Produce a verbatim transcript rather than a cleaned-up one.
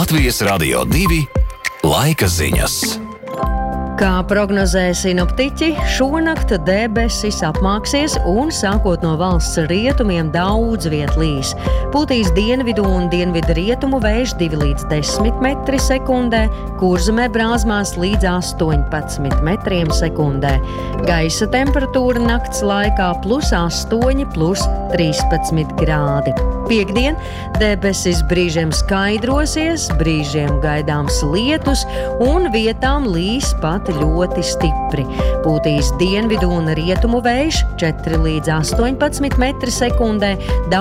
Latvijas Radio divi laika ziņas. Kā prognozē sinoptiķi, šonakt debesis apmāksies un sākot no valsts rietumiem daudz viet līs. Pūtīs dienvidu un dienvidu rietumu vējš divi līdz desmit metri sekundē, Kurzemē brāzmās līdz astoņpadsmit metriem sekundē. Gaisa temperatūra nakts laikā plus astoņi, plus trīspadsmit grādi. Piektdien debesis brīžiem skaidrosies, brīžiem gaidāms lietus un vietām līs pat ļoti stipri. Pūtīs dienvidu un rietumu vējš četri līdz astoņpadsmit metri sekundē.